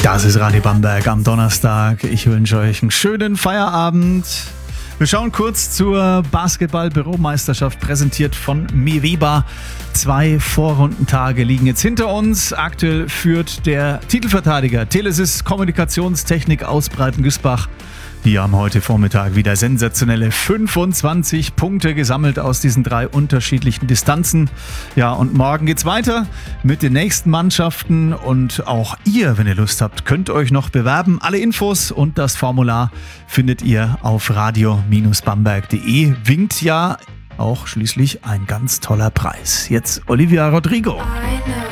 Das ist Radio Bamberg am Donnerstag. Ich wünsche euch einen schönen Feierabend. Wir schauen kurz zur Basketball-Büromeisterschaft, präsentiert von Meweba. 2 Vorrundentage liegen jetzt hinter uns. Aktuell führt der Titelverteidiger Telesys Kommunikationstechnik aus Breitengüßbach. Die haben heute Vormittag wieder sensationelle 25 Punkte gesammelt aus diesen 3 unterschiedlichen Distanzen. Ja, und morgen geht's weiter mit den nächsten Mannschaften. Und auch ihr, wenn ihr Lust habt, könnt euch noch bewerben. Alle Infos und das Formular findet ihr auf radio-bamberg.de. Winkt ja auch schließlich ein ganz toller Preis. Jetzt Olivia Rodrigo.